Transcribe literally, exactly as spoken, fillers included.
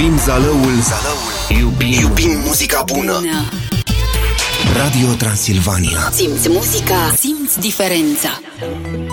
Iubim zalăul, zalăul. Iubim, Iubim muzica bună. bună. Radio Transilvania. Simți muzica, simți diferența.